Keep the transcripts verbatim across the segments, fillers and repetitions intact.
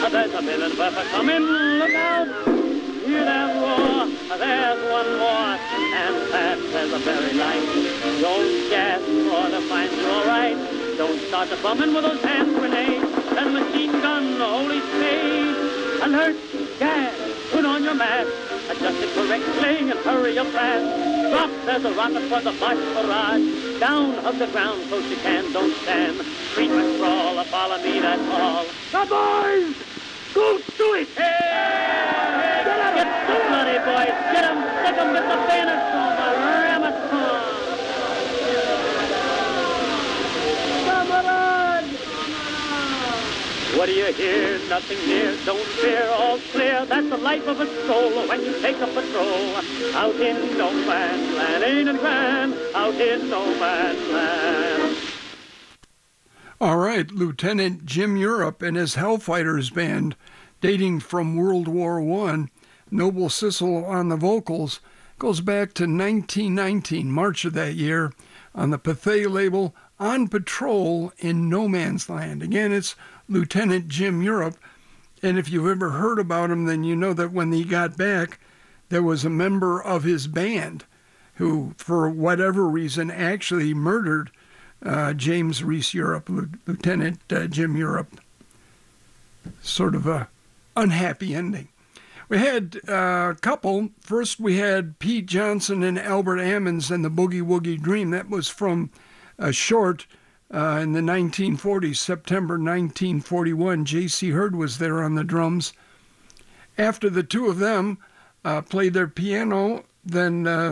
There's a villain worth a coming, look out! Hear that roar, there's one more, and that there's a very light. Don't gasp or to find you all right. Don't start the bumming with those hand grenades. That machine gun, the holy spade. Alert, gas, put on your mask. Adjust it correctly and hurry up fast. Drop, there's a rocket for the Bosch barrage. Down, hug the ground close you can, don't stand. Creep and crawl, follow me, that's all. Now, boys, go do it! Hey! Get up! Get the bloody boys! Get 'em, stick 'em, get the bayonets over, ram it home! Come on! What do you hear? Nothing near, don't fear, all clear. That's the life of a soul when you take a patrol. Out in no man's land, ain't it grand? Out in no man's land. All right, Lieutenant Jim Europe and his Hellfighters band, dating from World War One, Noble Sissel on the vocals, goes back to nineteen nineteen, March of that year, on the Pathé label, On Patrol in No Man's Land. Again, it's Lieutenant Jim Europe, and if you've ever heard about him, then you know that when he got back, there was a member of his band who, for whatever reason, actually murdered uh, James Reese Europe, Lieutenant uh, Jim Europe. Sort of a unhappy ending. We had uh, a couple. First, we had Pete Johnson and Albert Ammons and the Boogie Woogie Dream. That was from a short uh, in the nineteen forties, September nineteen forty-one. J C Hurd was there on the drums. After the two of them uh, played their piano, then uh,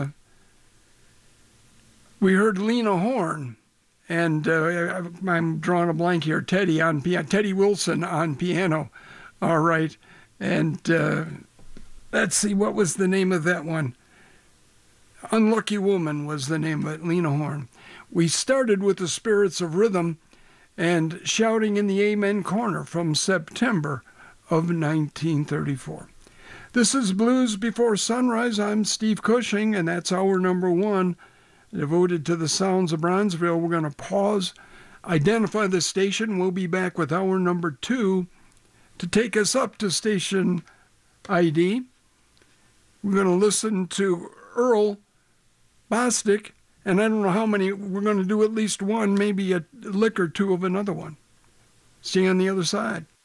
we heard Lena Horne. And uh, I'm drawing a blank here. Teddy on piano. Teddy Wilson on piano. All right. And uh, let's see, what was the name of that one? Unlucky Woman was the name of it, Lena Horne. We started with the Spirits of Rhythm and Shouting in the Amen Corner from September of nineteen thirty-four. This is Blues Before Sunrise. I'm Steve Cushing, and that's hour number one, devoted to the sounds of Bronzeville. We're going to pause, identify the station. We'll be back with hour number two to take us up to station I D. We're going to listen to Earl Bostic, and I don't know how many. We're going to do at least one, maybe a lick or two of another one. See you on the other side.